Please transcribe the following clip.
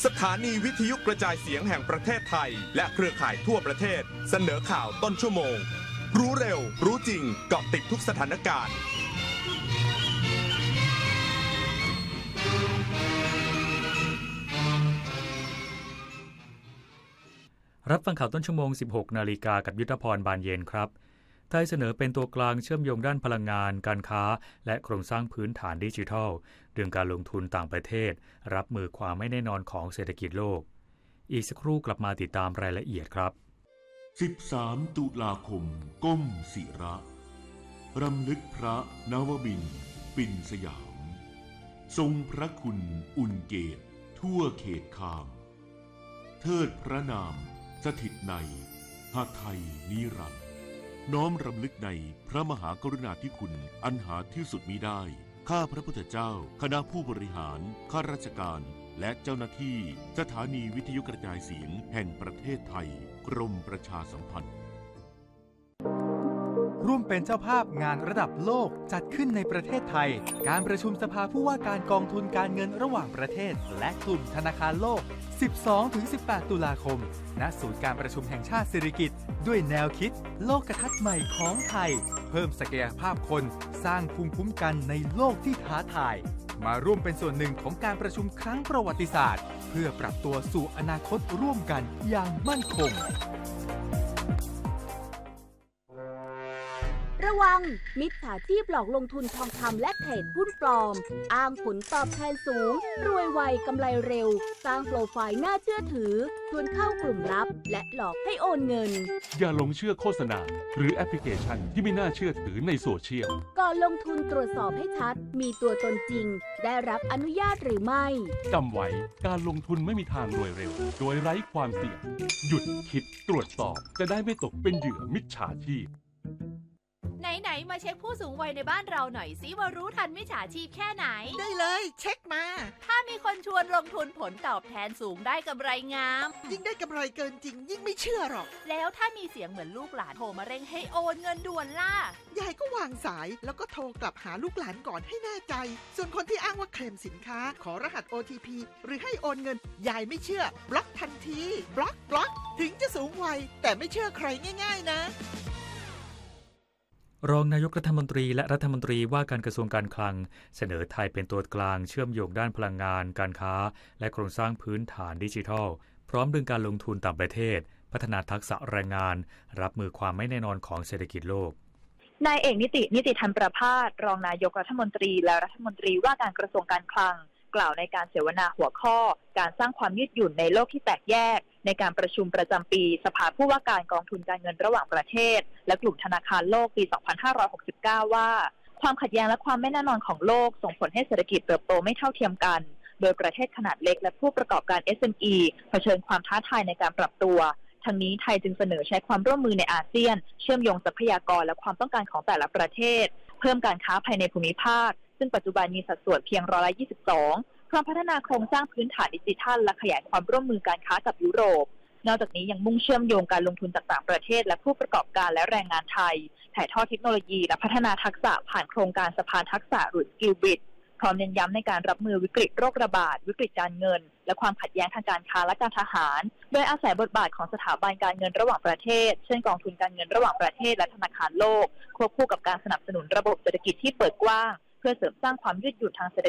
สถานีวิทยุกระจายเสียงแห่งประเทศไทยและเครือข่ายทั่วประเทศเสนอข่าวต้นชั่วโมงรู้เร็วรู้จริงเกาะติดทุกสถานการณ์รับฟังข่าวต้นชั่วโมง 16 นาฬิกากับยุทธพรบานเย็นครับไทยเสนอเป็นตัวกลางเชื่อมโยงด้านพลังงานการค้าและโครงสร้างพื้นฐานดิจิทัลเรื่องการลงทุนต่างประเทศรับมือความไม่แน่นอนของเศรษฐกิจโลกอีกสักครู่กลับมาติดตามรายละเอียดครับ 13 ตุลาคมก้มศิระรำลึกพระนวมินทร์ปิ่นสยามทรงพระคุณอุ่นเกตทั่วเขตคามเทิดพระนามสถิตในหาไทยนิรันดร์น้อมรำลึกในพระมหากรุณาธิคุณอันหาที่สุดมิได้ข้าพระพุทธเจ้าคณะผู้บริหารข้าราชการและเจ้าหน้าที่สถานีวิทยุกระจายเสียงแห่งประเทศไทยกรมประชาสัมพันธ์ร่วมเป็นเจ้าภาพงานระดับโลกจัดขึ้นในประเทศไทยการประชุมสภาผู้ว่าการกองทุนการเงินระหว่างประเทศและกลุ่มธนาคารโลก 12-18 ตุลาคมณศูนย์การประชุมแห่งชาติสิริกิติ์ด้วยแนวคิดโลกทัศน์ใหม่ของไทยเพิ่มศักยภาพคนสร้างภูมิคุ้มกันในโลกที่ท้าทายมาร่วมเป็นส่วนหนึ่งของการประชุมครั้งประวัติศาสตร์เพื่อปรับตัวสู่อนาคตร่วมกันอย่างมั่นคงระวังมิจฉาชีพหลอกลงทุนทองคำและเทรดหุ้นปลอมอ้างผลตอบแทนสูงรวยไวกำไรเร็วสร้างโปรไฟล์น่าเชื่อถือชวนเข้ากลุ่มลับและหลอกให้โอนเงินอย่าหลงเชื่อโฆษณาหรือแอปพลิเคชันที่ไม่น่าเชื่อถือในโซเชียลก่อนลงทุนตรวจสอบให้ชัดมีตัวตนจริงได้รับอนุญาตหรือไม่จำไว้การลงทุนไม่มีทางรวยเร็วโดยไร้ความเสี่ยงหยุดคิดตรวจสอบจะได้ไม่ตกเป็นเหยื่อมิจฉาชีพไหนมาเช็คผู้สูงวัยในบ้านเราหน่อยสิว่ารู้ทันมิจฉาชีพแค่ไหนได้เลยเช็คมาถ้ามีคนชวนลงทุนผลตอบแทนสูงได้กำไรงามยิ่งได้กำไรเกินจริงยิ่งไม่เชื่อหรอกแล้วถ้ามีเสียงเหมือนลูกหลานโทรมาเร่งให้โอนเงินด่วนล่ะยายก็วางสายแล้วก็โทรกลับหาลูกหลานก่อนให้แน่ใจส่วนคนที่อ้างว่าเคลมสินค้าขอรหัส OTP หรือให้โอนเงินยายไม่เชื่อบล็อกทันทีบล็อกถึงจะสูงวัยแต่ไม่เชื่อใครง่ายๆนะรองนายกรัฐมนตรีและรัฐมนตรีว่าการกระทรวงการคลังเสนอไทยเป็นตัวกลางเชื่อมโยงด้านพลังงานการค้าและโครงสร้างพื้นฐานดิจิทัลพร้อมดึงการลงทุนต่างประเทศพัฒนาทักษะแรงงานรับมือความไม่แน่นอนของเศรษฐกิจโลกนายเอกนิติธรรมประภาสรองนายกรัฐมนตรีและรัฐมนตรีว่าการกระทรวงการคลังกล่าวในการเสวนาหัวข้อการสร้างความยืดหยุ่นในโลกที่แตกแยกในการประชุมประจำปีสภาผู้ว่าการกองทุนการเงินระหว่างประเทศและกลุ่มธนาคารโลกปี 2569 ว่าความขัดแย้งและความไม่แน่นอนของโลกส่งผลให้เศรษฐกิจเติบโตไม่เท่าเทียมกันโดยประเทศขนาดเล็กและผู้ประกอบการ SME เผชิญความท้าทายในการปรับตัวทั้งนี้ไทยจึงเสนอใช้ความร่วมมือในอาเซียนเชื่อมโยงทรัพยากรและความต้องการของแต่ละประเทศเพิ่มการค้าภายในภูมิภาคซึ่งปัจจุบันมีสัดส่วนเพียง22%พร้อมพัฒนาโครงสร้างพื้นฐานดิจิทัลและขยายความร่วมมือการค้ากับยุโรปนอกจากนี้ยังมุ่งเชื่อมโยงการลงทุนจากต่างประเทศและผู้ประกอบการและแรงงานไทยถ่ายทอดเทคโนโลยีและพัฒนาทักษะผ่านโครงการสะพานทักษะหรือ Skillbridge พร้อมเน้นย้ำในการรับมือวิกฤตโรคระบาดวิกฤตการเงินและความขัดแย้งทางการค้าและการทหารโดยอาศัยบทบาทของสถาบันการเงินระหว่างประเทศเช่นกองทุนการเงินระหว่างประเทศและธนาคารโลกควบคู่กับการสนับสนุนระบบเศรษฐกิจที่เปิดกว้างเพื่อเสริมสร้างความยืดหยุ่นทางเศรษฐ